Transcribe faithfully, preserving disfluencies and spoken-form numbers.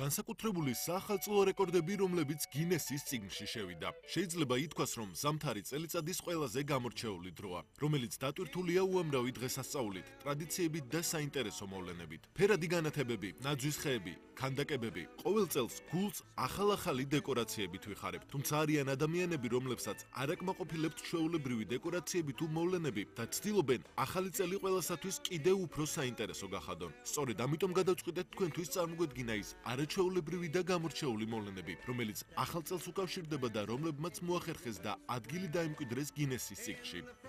განსაკუთრებული სახალწლო რეკორდები, რომლებიც გინესის წიგნში შევიდა. შეიძლება ითქვას, რომ ზამთარი წელიწადის ყველაზე გამორჩეული დროა, რომელიც დატვირთულია უამრავი დღესასწაულით, ტრადიციებით და საინტერესო მოვლენებით. ფერადი განათებები, ნაძვის ხეები, ქანდაკებები, ყოველ წელს გულს ახალ-ახალი დეკორაციებით ვიხარებთ. თუმცა არიან ადამიანები, რომლებსაც არ აკმაყოფილებთ ჩვეულებრივი დეკორაციები თუ მოვლენები და ცდილობენ ახალი წელი ყველასათვის კიდევ უფრო საინტერესო გახადონ. სწორედ ამიტომ გადავწყვიტეთ თქვენთვის წარმოგვედგინა ის არაჩვეულებრივი და გამორჩეული მოვლენები, რომელიც ახალ წელს უკავშირდება და რომლებმაც მოახერხეს და ადგილი დაიმკვიდრეს გინესის წიგნში.